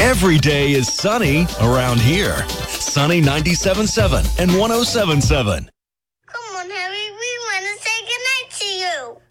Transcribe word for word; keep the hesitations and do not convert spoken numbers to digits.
Every day is sunny around here. Sunny ninety-seven point seven and one oh seven point seven. Come on, Harry. We want to say goodnight to you.